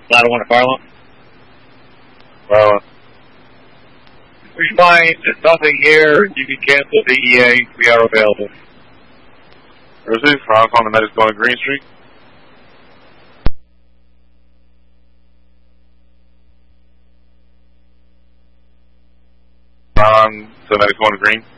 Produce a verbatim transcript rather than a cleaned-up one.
Ladder one to fire alarm. Well, if we find nothing here, you can cancel the E A. We are available. Received. I'll call the medics going to Green Street. On to medics going to Green.